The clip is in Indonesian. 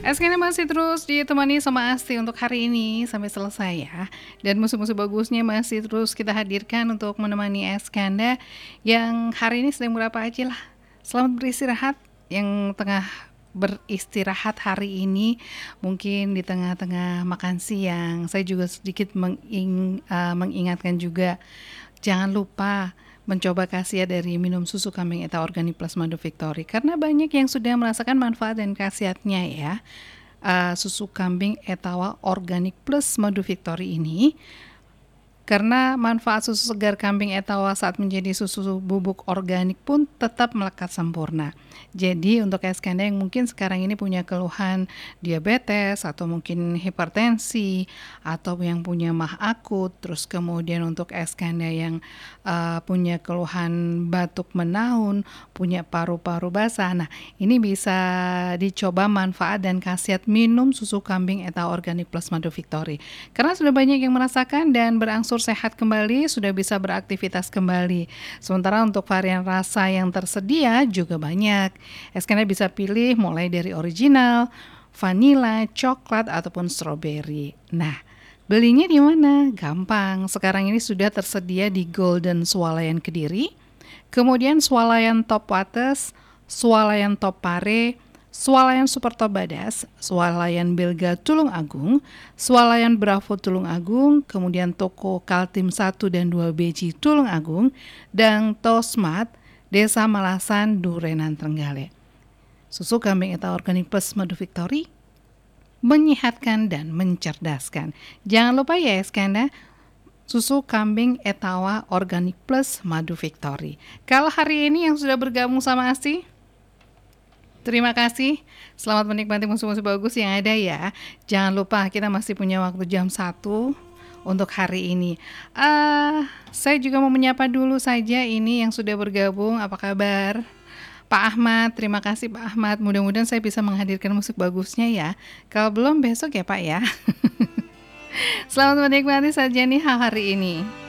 Eskena masih terus ditemani sama Asti untuk hari ini sampai selesai ya. Dan musuh-musuh bagusnya masih terus kita hadirkan untuk menemani Eskanda yang hari ini sedang berapa aja lah. Selamat beristirahat yang tengah beristirahat hari ini, mungkin di tengah-tengah makan siang. Saya juga sedikit mengingatkan juga, jangan lupa mencoba khasiat dari minum susu kambing Eta Organik Plus Madu Victory karena banyak yang sudah merasakan manfaat dan khasiatnya ya. Susu kambing Etawa Organik Plus Madu Victory ini karena manfaat susu segar kambing Etawa saat menjadi susu bubuk organik pun tetap melekat sempurna. Jadi untuk Eskanda yang mungkin sekarang ini punya keluhan diabetes atau mungkin hipertensi atau yang punya mah akut, terus kemudian untuk Eskanda yang punya keluhan batuk menaun, punya paru-paru basah. Nah, ini bisa dicoba manfaat dan khasiat minum susu kambing Etawa Organik Plus Madu Victory. Karena sudah banyak yang merasakan dan berangsur sehat kembali, sudah bisa beraktivitas kembali. Sementara untuk varian rasa yang tersedia juga banyak. Eskena bisa pilih mulai dari original, vanilla, coklat, ataupun strawberry. Nah, belinya di mana? Gampang. Sekarang ini sudah tersedia di Golden Swalayan Kediri, kemudian Swalayan Top Wates, Swalayan Top Pare, Swalayan Super Top Badas, Swalayan Belga Tulung Agung, Swalayan Bravo Tulung Agung, kemudian Toko Kaltim 1 dan 2 BJ Tulung Agung, dan Tosmat Desa Malasan Durenan Trenggale. Susu kambing Eta Organik Plus Madu Victory menyehatkan dan mencerdaskan. Jangan lupa ya Eskanda, susu kambing Etawa Organik Plus Madu Victory. Kalau hari ini yang sudah bergabung sama Asti, terima kasih. Selamat menikmati musuh-musuh bagus yang ada ya. Jangan lupa kita masih punya waktu jam 1 untuk hari ini. Saya juga mau menyapa dulu saja ini yang sudah bergabung. Apa kabar? Pak Ahmad, terima kasih Pak Ahmad. Mudah-mudahan saya bisa menghadirkan musik bagusnya ya. Kalau belum besok ya Pak ya. Selamat menikmati saja nih hari ini.